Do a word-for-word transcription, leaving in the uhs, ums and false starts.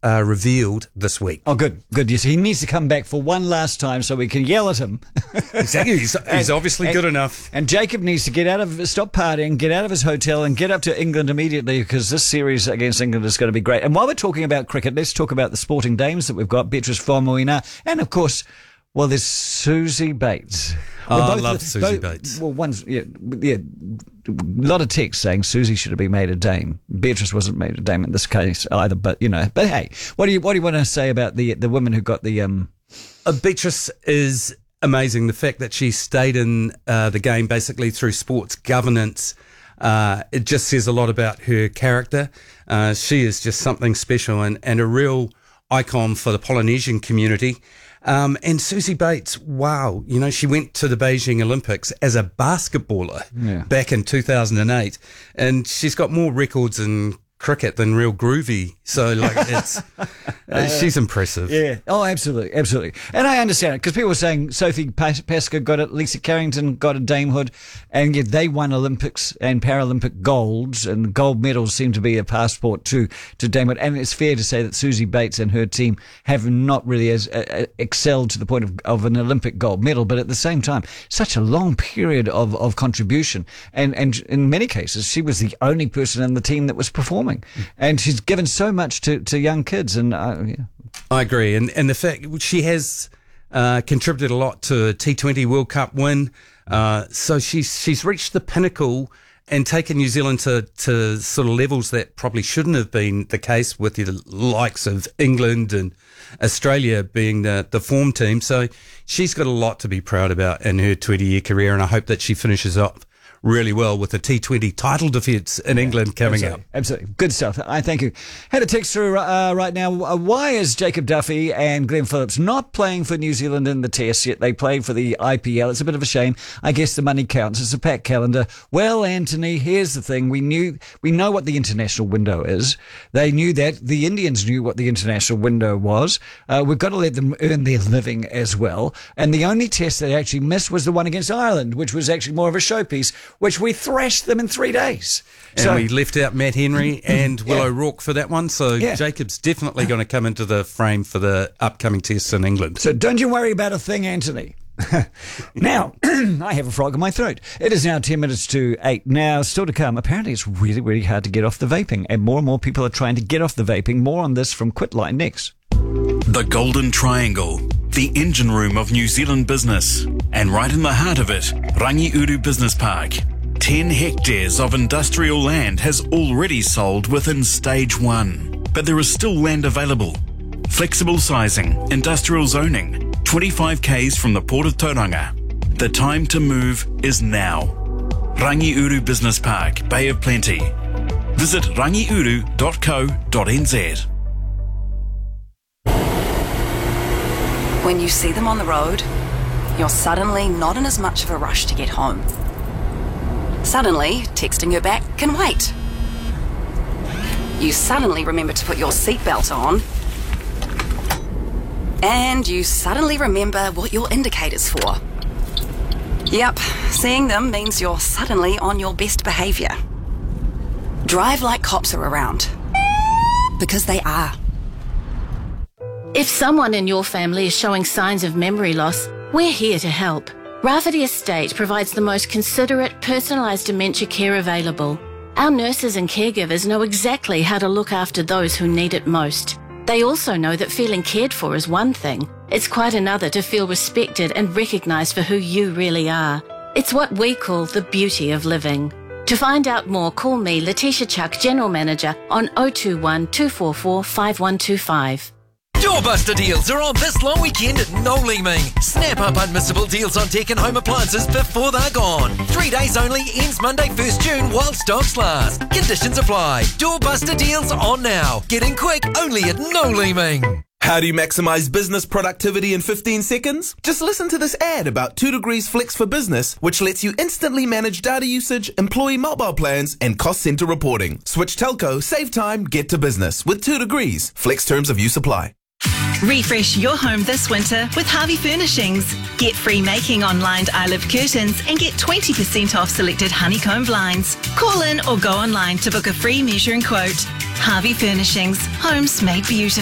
uh, revealed this week. Oh, good, good. Yes, he needs to come back for one last time so we can yell at him. Exactly. He's, and, he's obviously and, good enough. And Jacob needs to get out of, stop partying, get out of his hotel and get up to England immediately, because this series against England is going to be great. And while we're talking about cricket, let's talk about the sporting dames that we've got, Beatrice Faumuina, and of course, well, there's Susie Bates. Oh, well, I love the, Susie both, Bates. Well, one's, yeah, yeah, a lot of text saying Susie should have been made a dame. Beatrice wasn't made a dame in this case either, but, you know, but hey, what do you, what do you want to say about the, the women who got the, um, uh, Beatrice is amazing. The fact that she stayed in, uh, the game basically through sports governance, uh, it just says a lot about her character. Uh, she is just something special and, and a real icon for the Polynesian community. Um, and Susie Bates, wow, you know, she went to the Beijing Olympics as a basketballer yeah. back in two thousand eight, and she's got more records in cricket than Real Groovy. So, like, it's uh, she's impressive. Yeah. Oh, absolutely, absolutely. And I understand it, because people were saying Sophie Pascoe got it, Lisa Carrington got a damehood, and yet they won Olympics and Paralympic golds, and gold medals seem to be a passport to to damehood. And it's fair to say that Susie Bates and her team have not really as uh, excelled to the point of, of an Olympic gold medal, but at the same time, such a long period of, of contribution, and and in many cases, she was the only person in the team that was performing. And she's given so much to, to young kids. And uh, yeah. I agree. And and the fact she has uh, contributed a lot to a T twenty World Cup win. Uh, so she's she's reached the pinnacle and taken New Zealand to, to sort of levels that probably shouldn't have been the case, with the likes of England and Australia being the, the form team. So she's got a lot to be proud about in her twenty-year career, and I hope that she finishes up really well with the T twenty title defence in yeah, England coming absolutely, up. Absolutely. Good stuff. I thank you. Had a text through uh, right now. Why is Jacob Duffy and Glenn Phillips not playing for New Zealand in the Test, yet they played for the I P L? It's a bit of a shame. I guess the money counts. It's a packed calendar. Well, Anthony, here's the thing. We knew, we know what the international window is. They knew that. The Indians knew what the international window was. Uh, we've got to let them earn their living as well. And the only test they actually missed was the one against Ireland, which was actually more of a showpiece, which we thrashed them in three days. And so, we left out Matt Henry and Will yeah. O'Rourke for that one. So yeah. Jacob's definitely going to come into the frame for the upcoming tests in England. So don't you worry about a thing, Anthony. Now, I have a frog in my throat. It is now ten minutes to eight. Now, still to come, apparently it's really, really hard to get off the vaping, and more and more people are trying to get off the vaping. More on this from Quitline next. The Golden Triangle, the engine room of New Zealand business. And right in the heart of it, Rangiuru Business Park. ten hectares of industrial land has already sold within stage one. But there is still land available. Flexible sizing, industrial zoning, twenty-five kays from the Port of Tauranga. The time to move is now. Rangiuru Business Park, Bay of Plenty. Visit rangiuru dot co dot n z. When you see them on the road, you're suddenly not in as much of a rush to get home. Suddenly, texting her back can wait. You suddenly remember to put your seatbelt on. And you suddenly remember what your indicator's for. Yep, seeing them means you're suddenly on your best behaviour. Drive like cops are around. Because they are. If someone in your family is showing signs of memory loss, we're here to help. Rafferty Estate provides the most considerate, personalised dementia care available. Our nurses and caregivers know exactly how to look after those who need it most. They also know that feeling cared for is one thing. It's quite another to feel respected and recognised for who you really are. It's what we call the beauty of living. To find out more, call me, Letitia Chuck, General Manager, on oh two one, two four four, five one two five. Doorbuster deals are on this long weekend at Noel Leeming. Snap up unmissable deals on tech and home appliances before they're gone. Three days only, ends Monday first June while stocks last. Conditions apply. Doorbuster deals on now. Get in quick, only at Noel Leeming. How do you maximize business productivity in fifteen seconds? Just listen to this ad about two degrees Flex for Business, which lets you instantly manage data usage, employee mobile plans, and cost center reporting. Switch telco, save time, get to business with two degrees. Flex terms of use apply. Refresh your home this winter with Harvey Furnishings. Get free making on lined I Live curtains and get twenty percent off selected honeycomb blinds. Call in or go online to book a free measuring quote. Harvey Furnishings, homes made beautiful.